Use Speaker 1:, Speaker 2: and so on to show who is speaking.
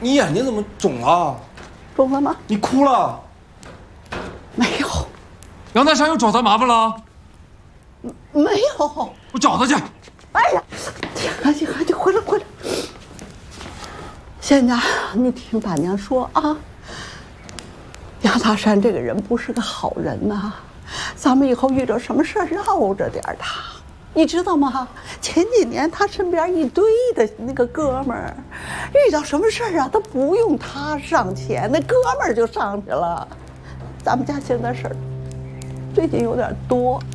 Speaker 1: 你眼睛怎么肿了？
Speaker 2: 肿了吗？
Speaker 1: 你哭了？
Speaker 2: 没有。
Speaker 3: 杨大山又找咱麻烦了？
Speaker 2: 没有。
Speaker 3: 我找他去。
Speaker 2: 哎呀，赶紧回来！现在你听大娘说啊，杨大山这个人不是个好人呐，咱们以后遇到什么事儿绕着点他。你知道吗？前几年他身边一堆的那个哥们儿，遇到什么事儿啊，都不用他上前，那哥们儿就上去了。咱们家现在事儿最近有点多，